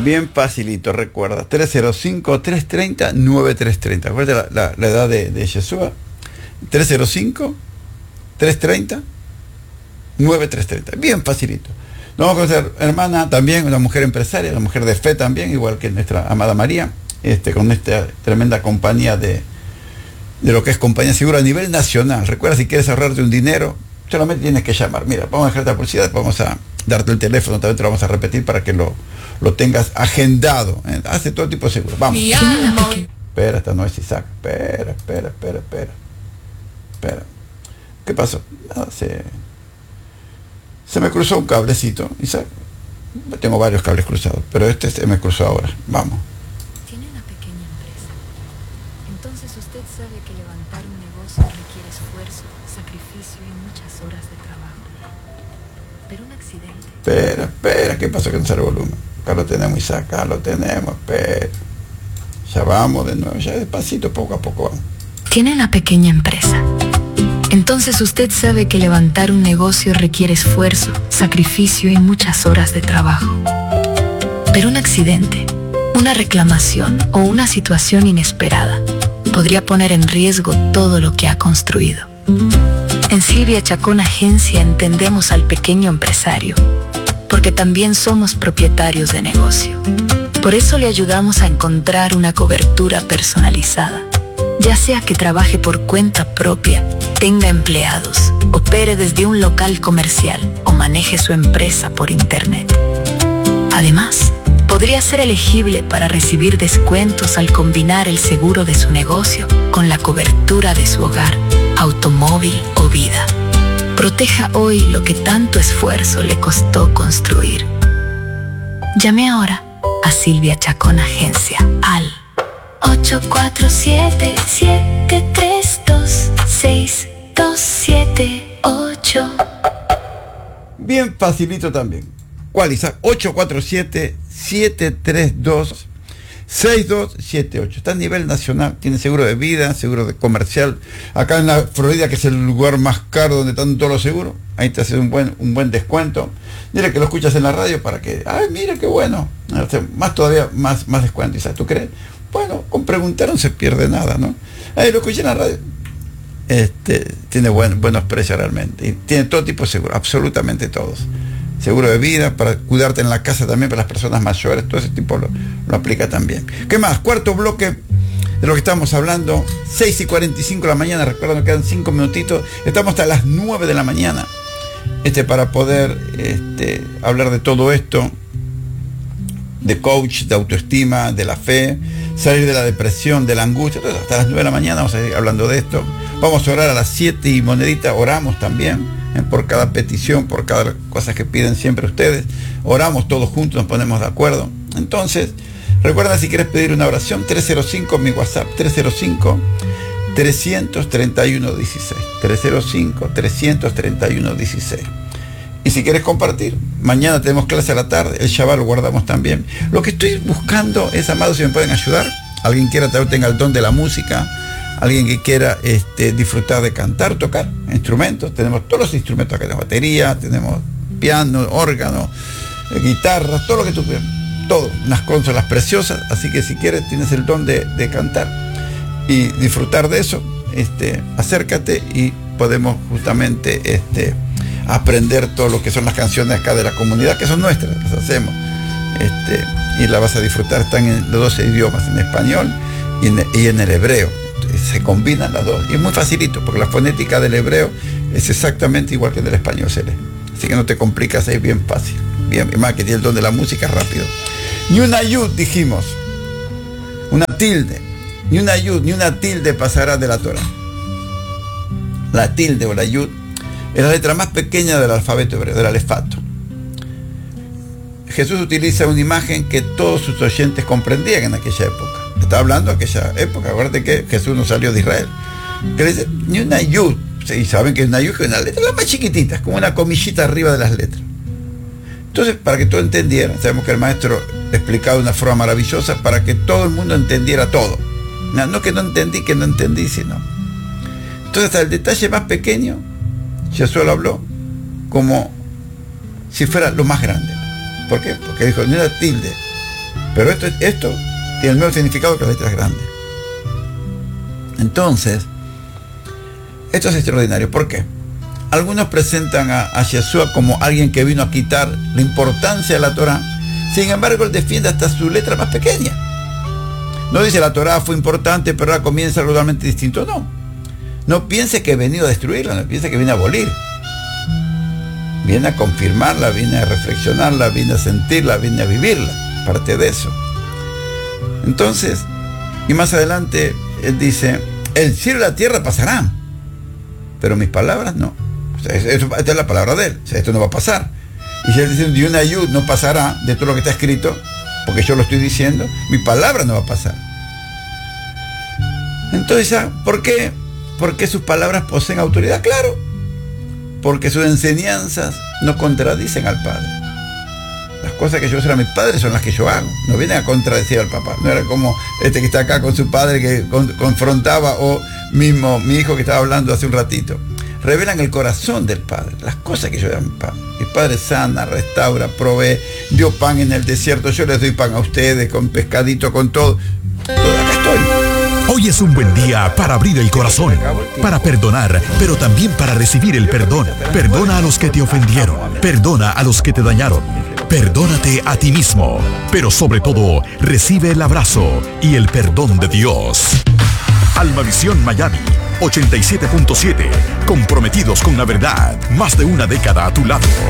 Bien facilito, recuerda. 305-330-9330. Acuérdate la edad de Yeshua. 305-330-9330. Bien facilito. Nos vamos a conocer, hermana, también una mujer empresaria, una mujer de fe también, igual que nuestra amada María, con esta tremenda compañía de lo que es compañía segura a nivel nacional. Recuerda, si quieres ahorrarte un dinero, solamente tienes que llamar. Mira, vamos a dejar esta publicidad, vamos a darte el teléfono, también te lo vamos a repetir para que lo tengas agendado. Hace todo tipo de seguro. Vamos. Espera, esta no es Isaac. Espera. ¿Qué pasó? Nada, se me cruzó un cablecito, Isaac. Tengo varios cables cruzados, pero este se me cruzó ahora. Vamos. Tiene una pequeña empresa. Entonces usted sabe que levantar un negocio requiere esfuerzo, sacrificio y muchas horas de trabajo. Pero un accidente... Espera, ¿qué pasó que no sale el volumen? Acá lo tenemos, Isaac, acá lo tenemos, espera. Ya vamos de nuevo, ya despacito, poco a poco vamos. Tiene una pequeña empresa. Entonces usted sabe que levantar un negocio requiere esfuerzo, sacrificio y muchas horas de trabajo. Pero un accidente, una reclamación o una situación inesperada podría poner en riesgo todo lo que ha construido. En Silvia Chacón Agencia entendemos al pequeño empresario, porque también somos propietarios de negocio. Por eso le ayudamos a encontrar una cobertura personalizada, ya sea que trabaje por cuenta propia, tenga empleados, opere desde un local comercial o maneje su empresa por internet. Además, podría ser elegible para recibir descuentos al combinar el seguro de su negocio con la cobertura de su hogar, automóvil o vida. Proteja hoy lo que tanto esfuerzo le costó construir. Llame ahora a Silvia Chacón Agencia al 847-732-6278. Bien facilito también. ¿Cuál, Isaac? 847-732-6278. Está a nivel nacional. Tiene seguro de vida, seguro de comercial. Acá en la Florida, que es el lugar más caro donde están todos los seguros, ahí te hace un buen descuento. Dile que lo escuchas en la radio para que, ay, mira qué bueno. Más todavía, más descuento, Isaac. ¿Tú crees? Bueno, con preguntar no se pierde nada, ¿no? Ahí lo escuché en la radio. Tiene buenos precios realmente. Y tiene todo tipo de seguro, absolutamente todos. Seguro de vida, para cuidarte en la casa también, para las personas mayores, todo ese tipo lo aplica también. ¿Qué más? Cuarto bloque de lo que estamos hablando, 6:45 de la mañana, recuerden, nos quedan 5 minutitos, estamos hasta las 9 de la mañana, para poder hablar de todo esto, de coach, de autoestima, de la fe, salir de la depresión, de la angustia. Entonces, hasta las 9 de la mañana vamos a ir hablando de esto. Vamos a orar a las 7 y monedita, oramos también, por cada petición, por cada cosa que piden siempre ustedes. Oramos todos juntos, nos ponemos de acuerdo. Entonces, recuerda, si quieres pedir una oración, 305, mi WhatsApp, 305-331-16. 305-331-16. Y si quieres compartir, mañana tenemos clase a la tarde, el Shabbat lo guardamos también. Lo que estoy buscando es, amados, si me pueden ayudar, alguien quiera tenga el don de la música, alguien que quiera disfrutar de cantar, tocar instrumentos. Tenemos todos los instrumentos acá, tenemos batería, tenemos piano, órgano, guitarra, todo lo que tú quieras, todo, unas consolas preciosas. Así que si quieres, tienes el don de cantar y disfrutar de eso, acércate y podemos justamente aprender todo lo que son las canciones acá de la comunidad, que son nuestras, las hacemos, y la vas a disfrutar. Están en los 12 idiomas, en español y en el hebreo. Se combinan las dos y es muy facilito, porque la fonética del hebreo es exactamente igual que del español, así que no te complicas, es bien fácil, bien, más que tiene el don de la música, rápido. Ni una yud, dijimos, una tilde, ni una yud, ni una tilde pasará de la Torah. La tilde o la yud es la letra más pequeña del alfabeto hebreo, del alefato. Jesús utiliza una imagen que todos sus oyentes comprendían en aquella época. Está hablando de aquella época. Acuérdate que Jesús no salió de Israel. Que le dice, ni una yud. Sí, saben que es una yud, que es una letra, las más chiquititas, como una comillita arriba de las letras. Entonces, para que todo entendiera, sabemos que el maestro explicaba de una forma maravillosa para que todo el mundo entendiera todo. No que no entendí, sino. Entonces, hasta el detalle más pequeño, Jesús lo habló como si fuera lo más grande. ¿Por qué? Porque dijo, ni una tilde Pero esto tiene el mismo significado que las letras grandes. Entonces, esto es extraordinario. ¿Por qué? Algunos presentan a Yeshua como alguien que vino a quitar la importancia de la Torá. Sin embargo, él defiende hasta su letra más pequeña. No dice la Torá fue importante, pero ahora comienza algo totalmente distinto. No. No piense que he venido a destruirla, no piense que viene a abolir. Viene a confirmarla, viene a reflexionarla, viene a sentirla, viene a vivirla. Parte de eso. Entonces, y más adelante, él dice, el cielo y la tierra pasarán, pero mis palabras no. O sea, esta es la palabra de él. O sea, esto no va a pasar. Y si él dice, y una yud no pasará de todo lo que está escrito, porque yo lo estoy diciendo, mi palabra no va a pasar. Entonces, ¿por qué? Porque sus palabras poseen autoridad, claro. Porque sus enseñanzas no contradicen al Padre. Las cosas que yo hago a mi padre son las que yo hago. No vienen a contradecir al papá. No era como este que está acá con su padre que confrontaba, o mismo mi hijo que estaba hablando hace un ratito. Revelan el corazón del Padre, las cosas que yo doy a mi Padre. Mi Padre sana, restaura, provee, dio pan en el desierto, yo les doy pan a ustedes, con pescadito, con todo. Acá estoy. Hoy es un buen día para abrir el corazón, para perdonar, pero también para recibir el perdón. Perdona a los que te ofendieron, perdona a los que te dañaron, perdónate a ti mismo, pero sobre todo, recibe el abrazo y el perdón de Dios. Almavisión Miami 87.7, comprometidos con la verdad, más de una década a tu lado.